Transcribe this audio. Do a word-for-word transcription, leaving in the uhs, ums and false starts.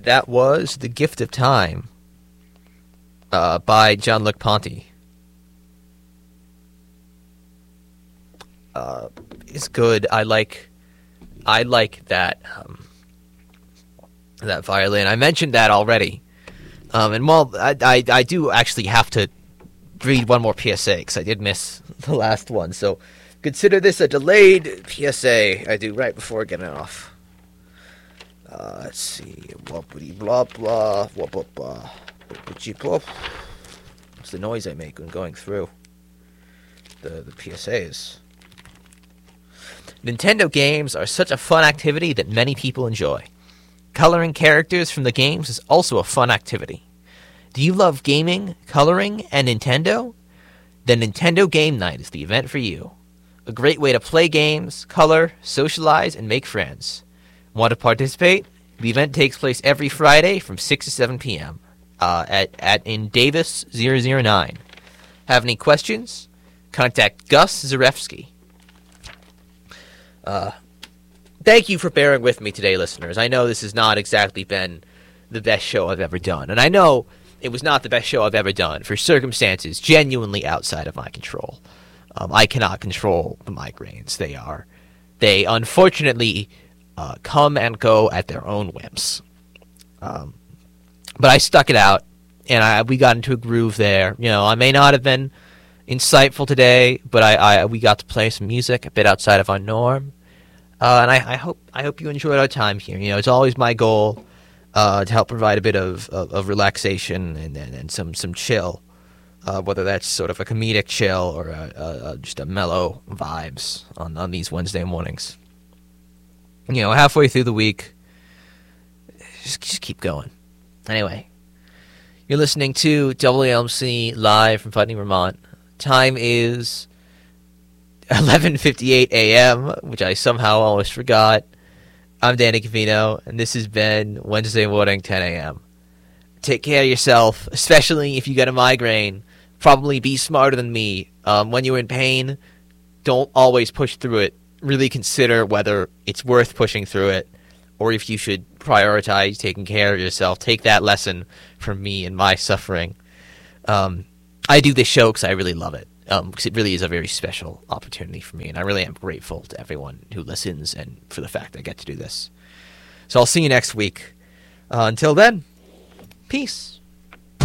that was The Gift of Time uh, by Jean-Luc Ponty. Uh, it's good. I like, I like that um, that violin. I mentioned that already. Um, and while I, I, I do actually have to read one more P S A because I did miss the last one. So consider this a delayed P S A I do right before getting off. Uh, let's see. Whoopity blah blah. Whoop whoop blah. Whoopity blah. What's the noise I make when going through the, the P S As? Nintendo games are such a fun activity that many people enjoy. Coloring characters from the games is also a fun activity. Do you love gaming, coloring, and Nintendo? Then Nintendo Game Night is the event for you. A great way to play games, color, socialize, and make friends. Want to participate? The event takes place every Friday from six to seven p.m. Uh, at, at in Davis zero zero nine. Have any questions? Contact Gus Zarefsky. Uh, thank you for bearing with me today, listeners. I know this has not exactly been the best show I've ever done. And I know it was not the best show I've ever done for circumstances genuinely outside of my control. Um, I cannot control the migraines. They are, they unfortunately uh, come and go at their own whims. Um, but I stuck it out, and I we got into a groove there. You know, I may not have been insightful today, but I, I we got to play some music a bit outside of our norm. Uh, and I, I hope I hope you enjoyed our time here. You know, it's always my goal uh, to help provide a bit of, of, of relaxation and, and, and some some chill, uh, whether that's sort of a comedic chill or a, a, a, just a mellow vibes on, on these Wednesday mornings. You know, halfway through the week, just just keep going. Anyway, you're listening to W L M C live from Putney, Vermont. Time is eleven fifty-eight a.m., which I somehow almost forgot. I'm Danny Cavino, and this has been Wednesday morning, ten a.m. Take care of yourself, especially if you get a migraine. Probably be smarter than me. Um, when you're in pain, don't always push through it. Really consider whether it's worth pushing through it, or if you should prioritize taking care of yourself. Take that lesson from me and my suffering. Um, I do this show because I really love it. Um, because it really is a very special opportunity for me, and I really am grateful to everyone who listens and for the fact that I get to do this. So I'll see you next week. Uh, until then, peace.